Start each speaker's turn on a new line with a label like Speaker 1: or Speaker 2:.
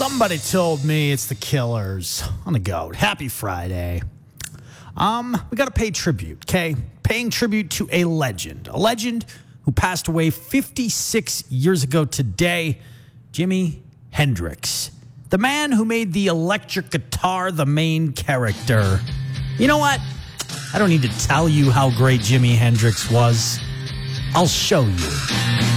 Speaker 1: Somebody told me it's the Killers on the goat. Happy Friday. We got to pay tribute, okay? Paying tribute to a legend who passed away 56 years ago today, Jimi Hendrix. The man who made the electric guitar the main character. You know what? I don't need to tell you how great Jimi Hendrix was. I'll show you.